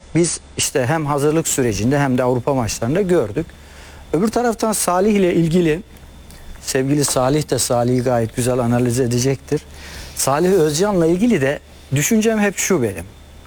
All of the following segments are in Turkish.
biz işte hem hazırlık sürecinde hem de Avrupa maçlarında gördük. Öbür taraftan Salih ile ilgili, sevgili Salih de Salih'i gayet güzel analiz edecektir. Salih Özcan'la ilgili de düşüncem hep şu benim.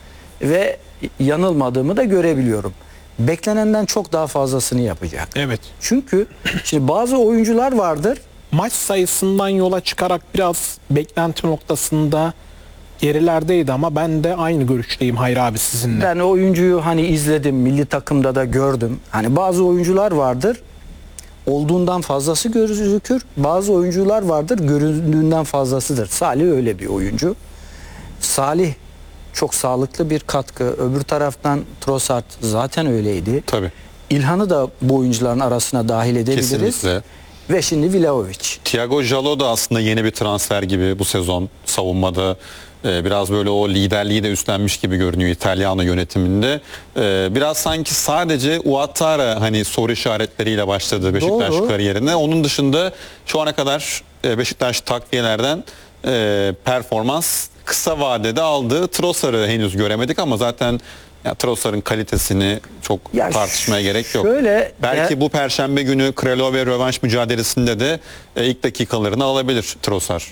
Ve yanılmadığımı da görebiliyorum. Beklenenden çok daha fazlasını yapacak. Evet. Çünkü şimdi bazı oyuncular vardır. Maç sayısından yola çıkarak biraz beklenti noktasında gerilerdeydi ama ben de aynı görüşteyim Hayri abi sizinle. Ben oyuncuyu hani izledim, milli takımda da gördüm. Hani bazı oyuncular vardır, olduğundan fazlası gözükür. Bazı oyuncular vardır, göründüğünden fazlasıdır. Salih öyle bir oyuncu. Salih çok sağlıklı bir katkı. Öbür taraftan Trossard zaten öyleydi. Tabii. İlhan'ı da bu oyuncuların arasına dahil edebiliriz. Kesinlikle. Ve şimdi Vlahovic. Thiago Jaló da aslında yeni bir transfer gibi bu sezon savunmada. Biraz böyle o liderliği de üstlenmiş gibi görünüyor İtalyano yönetiminde. Biraz sanki sadece Ouattara hani soru işaretleriyle başladı Beşiktaş Doğru. kariyerine. Onun dışında şu ana kadar Beşiktaş takviyelerden performans kısa vadede aldığı Trossard'ı henüz göremedik ama zaten ya Trossard'ın kalitesini çok Ya tartışmaya gerek yok. şöyle, Belki bu perşembe günü Kralove rövanş mücadelesinde de ilk dakikalarını alabilir Trossard.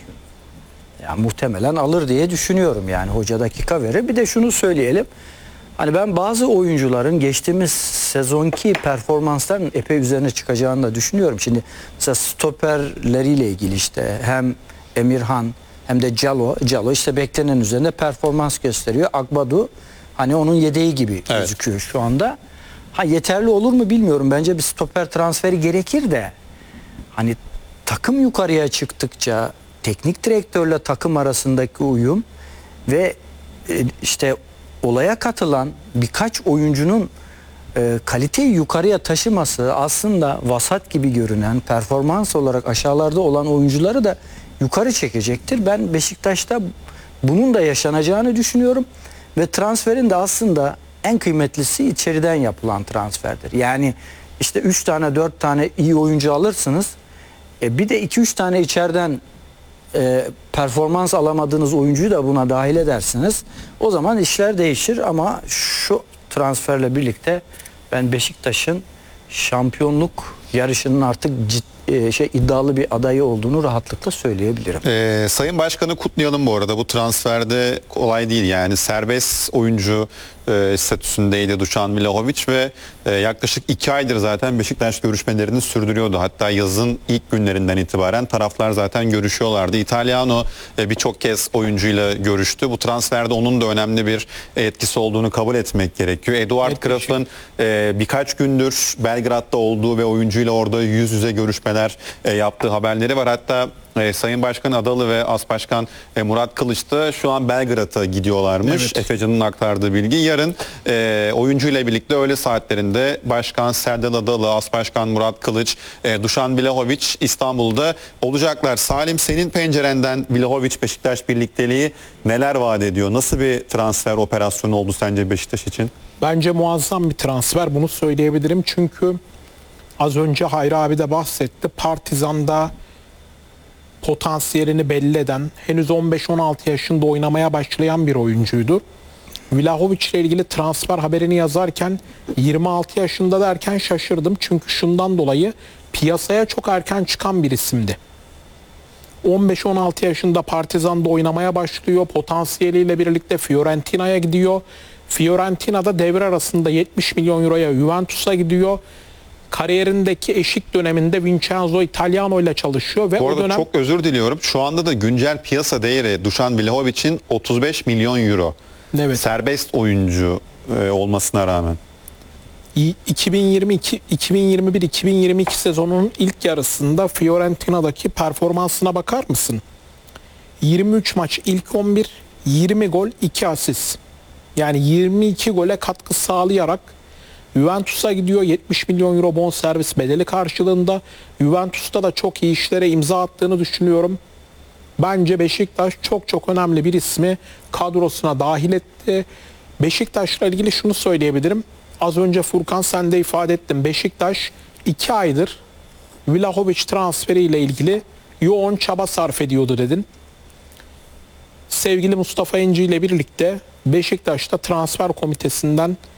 Ya muhtemelen alır diye düşünüyorum, yani hoca dakika verir. Bir de şunu söyleyelim. Hani ben bazı oyuncuların geçtiğimiz sezonki performansların epey üzerine çıkacağını da düşünüyorum. Şimdi mesela stoperleriyle ilgili işte hem Emirhan hem de Jaló işte beklenen üzerinde performans gösteriyor. Agbadu hani onun yedeği gibi gözüküyor şu anda. Ha, yeterli olur mu bilmiyorum. Bence bir stoper transferi gerekir de hani takım yukarıya çıktıkça teknik direktörle takım arasındaki uyum ve işte olaya katılan birkaç oyuncunun kaliteyi yukarıya taşıması aslında vasat gibi görünen, performans olarak aşağılarda olan oyuncuları da yukarı çekecektir. Ben Beşiktaş'ta bunun da yaşanacağını düşünüyorum ve transferin de aslında en kıymetlisi içeriden yapılan transferdir. Yani işte 3 tane 4 tane iyi oyuncu alırsınız. Bir de 2-3 tane içeriden performans alamadığınız oyuncuyu da buna dahil edersiniz. O zaman işler değişir ama şu transferle birlikte ben Beşiktaş'ın şampiyonluk yarışının artık iddialı bir adayı olduğunu rahatlıkla söyleyebilirim. Sayın Başkan'ı kutlayalım bu arada. Bu transferde kolay değil yani serbest oyuncu statüsündeydi Dušan Vlahović ve yaklaşık 2 aydır zaten Beşiktaş görüşmelerini sürdürüyordu. Hatta yazın ilk günlerinden itibaren taraflar zaten görüşüyorlardı. İtalyano birçok kez oyuncuyla görüştü. Bu transferde onun da önemli bir etkisi olduğunu kabul etmek gerekiyor. Eduard Graf'ın birkaç gündür Belgrad'da olduğu ve oyuncuyla orada yüz yüze görüşmeler yaptığı haberleri var. Hatta Sayın Başkan Adalı ve As Başkan Murat Kılıç da şu an Belgrad'a gidiyorlarmış. Evet. Efecan'ın aktardığı bilgi. Yarın oyuncuyla birlikte öğle saatlerinde Başkan Serdal Adalı, As Başkan Murat Kılıç, Dušan Vlahović İstanbul'da olacaklar. Salim, senin pencerenden Vlahović Beşiktaş birlikteliği neler vaat ediyor? Nasıl bir transfer operasyonu oldu sence Beşiktaş için? Bence muazzam bir transfer, bunu söyleyebilirim. Çünkü az önce Hayri abi de bahsetti. Partizan'da potansiyelini belli eden, henüz 15-16 yaşında oynamaya başlayan bir oyuncuydu. Vlahović ile ilgili transfer haberini yazarken 26 yaşında derken şaşırdım. Çünkü şundan dolayı piyasaya çok erken çıkan bir isimdi. 15-16 yaşında Partizan'da oynamaya başlıyor. Potansiyeliyle birlikte Fiorentina'ya gidiyor. Fiorentina'da devre arasında 70 milyon euroya Juventus'a gidiyor. Kariyerindeki eşik döneminde Vincenzo Italiano ile çalışıyor ve Bu o arada dönem çok özür diliyorum. Şu anda da güncel piyasa değeri Dušan Vlahović'in 35 milyon euro. evet, Serbest oyuncu olmasına rağmen. 2021-2022 sezonunun ilk yarısında Fiorentina'daki performansına bakar mısın? 23 maç ilk 11, 20 gol, 2 asist. Yani 22 gole katkı sağlayarak Juventus'a gidiyor. 70 milyon euro bonservis bedeli karşılığında. Juventus'ta da çok iyi işlere imza attığını düşünüyorum. Bence Beşiktaş çok önemli bir ismi kadrosuna dahil etti. Beşiktaş'la ilgili şunu söyleyebilirim. Az önce Furkan sen de ifade ettin. Beşiktaş 2 aydır Vlahović transferiyle ilgili yoğun çaba sarf ediyordu dedin. Sevgili Mustafa İnci ile birlikte Beşiktaş'ta transfer komitesinden